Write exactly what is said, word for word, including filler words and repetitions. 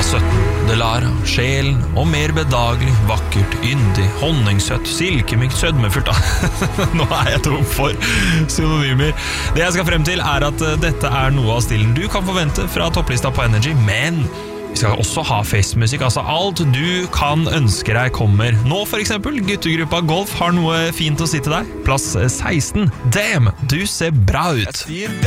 sytten, Delara, sjelen og mer bedagelig, vakkert, yndig, honningsøtt, silkemykt, sødmefullt. Nå er jeg tom for synonymer. Det jeg skal frem til er at dette er noe av stilen du kan forvente fra topplista på Energy, men vi skal også ha festmusikk, altså alt du kan ønske deg kommer. Nå for eksempel, guttegruppa Golf har noe fint å si til deg. Plass seksten. Damn, du ser bra ut.